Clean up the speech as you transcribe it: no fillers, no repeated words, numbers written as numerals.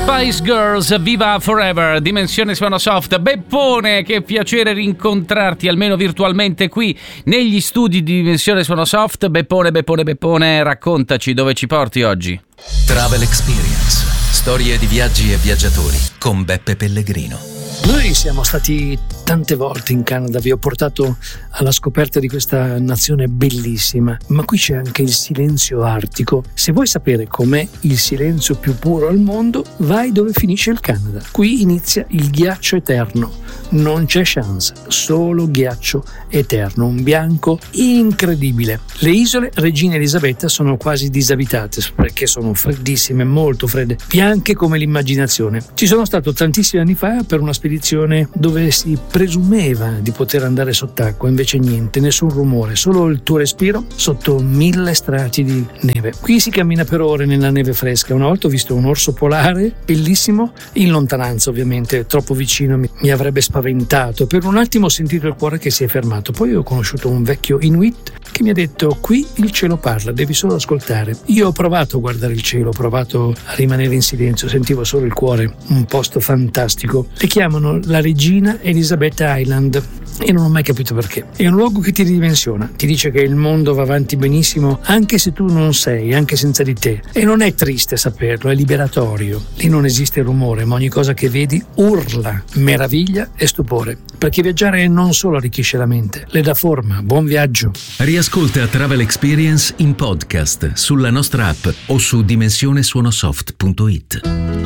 Spice Girls, Viva Forever, Dimensione Suono Soft. Beppone, che piacere rincontrarti almeno virtualmente qui negli studi di Dimensione Suono Soft. Beppone, raccontaci dove ci porti oggi. Travel Experience, storie di viaggi e viaggiatori con Beppe Pellegrino. Noi siamo stati tante volte in Canada, vi ho portato alla scoperta di questa nazione bellissima, ma qui c'è anche il silenzio artico. Se vuoi sapere com'è il silenzio più puro al mondo, vai dove finisce il Canada. Qui inizia il ghiaccio eterno, non c'è chance, solo ghiaccio eterno, un bianco incredibile. Le isole Regina Elisabetta sono quasi disabitate perché sono freddissime, molto fredde, bianche come l'immaginazione. Ci sono stato tantissimi anni fa per una spedizione dove si presumeva di poter andare sott'acqua, invece niente, nessun rumore, solo il tuo respiro sotto 1000 strati di neve. Qui si cammina per ore nella neve fresca. Una volta ho visto un orso polare bellissimo, in lontananza ovviamente, troppo vicino mi avrebbe spaventato. Per un attimo ho sentito il cuore che si è fermato. Poi ho conosciuto un vecchio Inuit che mi ha detto: qui il cielo parla, devi solo ascoltare. Io ho provato a guardare il cielo, ho provato a rimanere in silenzio, sentivo solo il cuore. Un posto fantastico. Le chiamano la Regina Elisabetta Island e non ho mai capito perché. È un luogo che ti ridimensiona, ti dice che il mondo va avanti benissimo anche se tu non sei, anche senza di te. E non è triste saperlo, è liberatorio. Lì non esiste rumore, ma ogni cosa che vedi urla meraviglia e stupore, perché viaggiare non solo arricchisce la mente, le dà forma. Buon viaggio. Riascolta Travel Experience in podcast sulla nostra app o su dimensionesuonosoft.it.